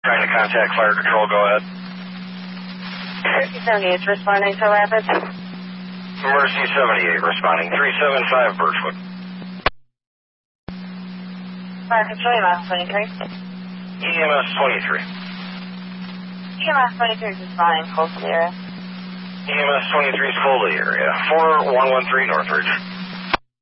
Trying to contact fire control, go ahead. 78 responding to Rapid. Emergency 78 responding, 375 Birchwood. Fire control, EMS 23. EMS 23. EMS 23 is responding, close to the area. EMS 23 is full to the area. 4113 Northridge.